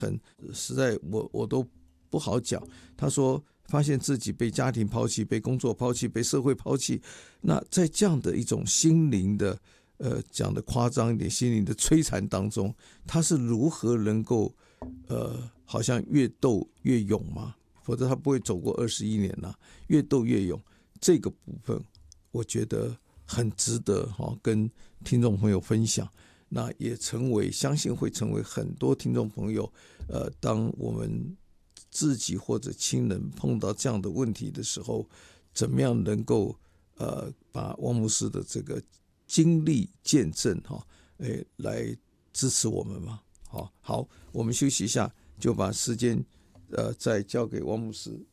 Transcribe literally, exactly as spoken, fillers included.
实在我我都不好讲。他说发现自己被家庭抛弃，被工作抛弃，被社会抛弃，那在这样的一种心灵的呃讲的夸张一点，心灵的摧残当中，他是如何能够呃好像越斗越勇嘛？否则他不会走过二十一年了、啊，越斗越勇。这个部分我觉得很值得、哦、跟听众朋友分享。那也成为相信会成为很多听众朋友呃，当我们自己或者亲人碰到这样的问题的时候，怎么样能够呃把汪牧师的这个经历见证哈、哦，诶来支持我们嘛？好，好，我们休息一下，就把时间呃再交给汪牧师。